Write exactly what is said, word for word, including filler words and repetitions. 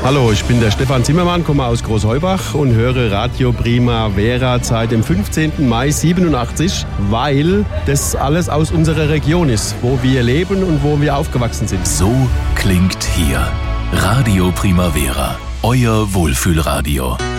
Hallo, ich bin der Stefan Zimmermann, komme aus Großheubach und höre Radio Primavera seit dem fünfzehnten Mai siebenundachtzig, weil das alles aus unserer Region ist, wo wir leben und wo wir aufgewachsen sind. So klingt hier Radio Primavera, euer Wohlfühlradio.